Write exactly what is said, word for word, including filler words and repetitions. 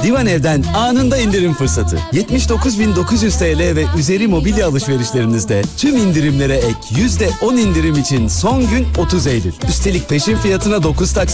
Divan Ev'den anında indirim fırsatı. yetmiş dokuz bin dokuz yüz TL ve üzeri mobilya alışverişlerinizde tüm indirimlere ek yüzde on indirim için son gün otuz Eylül. Üstelik peşin fiyatına dokuz taksit